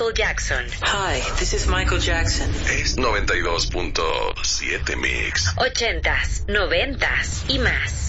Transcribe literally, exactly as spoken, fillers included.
Michael Jackson. Hi, this is Michael Jackson. Es noventa y dos punto siete Mix. Ochentas, noventas y más.